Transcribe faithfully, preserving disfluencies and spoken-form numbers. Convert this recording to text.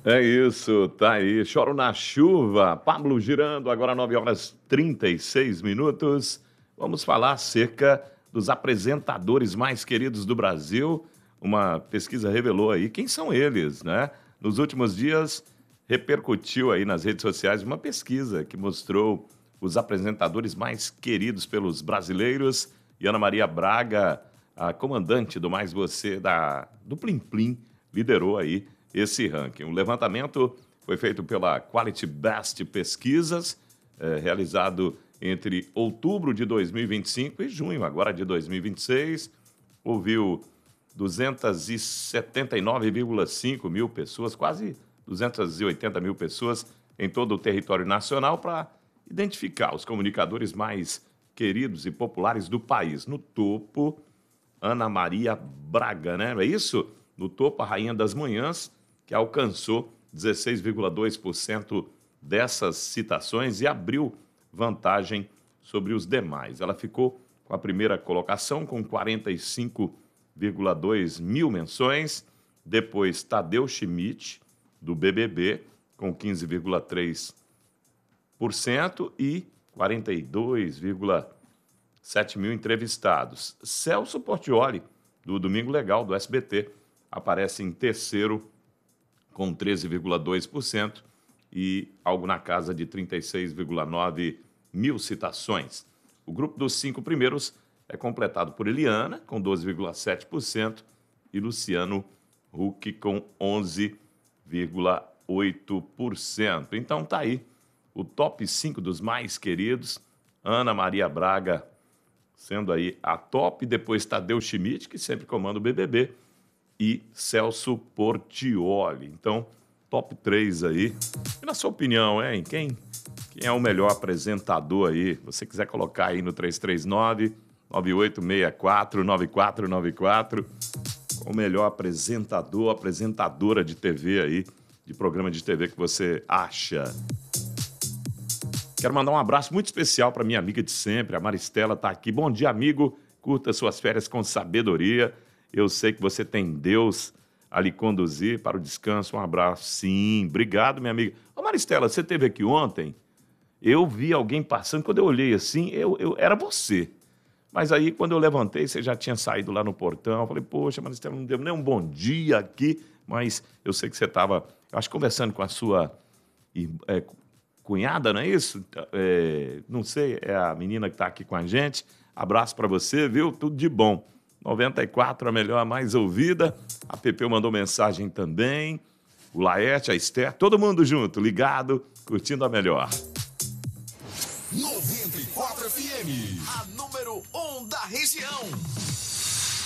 É isso, tá aí. Choro na chuva. Pablo girando, agora nove horas e trinta e seis minutos. Vamos falar acerca dos apresentadores mais queridos do Brasil. Uma pesquisa revelou aí quem são eles, né? Nos últimos dias, repercutiu aí nas redes sociais uma pesquisa que mostrou os apresentadores mais queridos pelos brasileiros. E Ana Maria Braga, a comandante do Mais Você, da, do Plim Plim, liderou aí esse ranking. O levantamento foi feito pela Quality Best Pesquisas, é, realizado entre outubro de dois mil e vinte e cinco e junho agora de dois mil e vinte e seis. Ouviu duzentas e setenta e nove vírgula cinco mil pessoas, quase duzentas e oitenta mil pessoas em todo o território nacional para identificar os comunicadores mais queridos e populares do país. No topo, Ana Maria Braga, né? Não é isso? No topo, a Rainha das Manhãs, que alcançou dezesseis vírgula dois por cento dessas citações e abriu vantagem sobre os demais. Ela ficou com a primeira colocação, com quarenta e cinco vírgula dois mil menções. Depois, Tadeu Schmidt, do B B B, com quinze vírgula três por cento e quarenta e dois vírgula sete mil entrevistados. Celso Portiolli, do Domingo Legal, do S B T, aparece em terceiro, com treze vírgula dois por cento e algo na casa de trinta e seis vírgula nove mil citações. O grupo dos cinco primeiros é completado por Eliana, com doze vírgula sete por cento, e Luciano Huck, com onze vírgula oito por cento. Então tá aí o top cinco dos mais queridos. Ana Maria Braga sendo aí a top, depois Tadeu Schmidt, que sempre comanda o B B B, e Celso Portiolli. Então, top três aí. E na sua opinião, hein? Quem, quem é o melhor apresentador aí? Se você quiser colocar aí no três três nove, nove oito seis quatro, nove quatro nove quatro, qual o melhor apresentador, apresentadora de T V aí, de programa de T V que você acha? Quero mandar um abraço muito especial para minha amiga de sempre, a Maristela está aqui. Bom dia, amigo. Curta suas férias com sabedoria. Eu sei que você tem Deus a lhe conduzir para o descanso. Um abraço. Sim, obrigado, minha amiga. Ô, Maristela, você esteve aqui ontem? Eu vi alguém passando. Quando eu olhei assim, eu, eu, era você. Mas aí, quando eu levantei, você já tinha saído lá no portão. Eu falei, poxa, Maristela, não deu nem um bom dia aqui. Mas eu sei que você estava, acho, conversando com a sua é, cunhada, não é isso? É, não sei, é a menina que está aqui com a gente. Abraço para você, viu? Tudo de bom. noventa e quatro, a melhor, a mais ouvida. A Pepeu mandou mensagem também. O Laerte, a Esther, todo mundo junto, ligado, curtindo a melhor. noventa e quatro F M, a número um da região.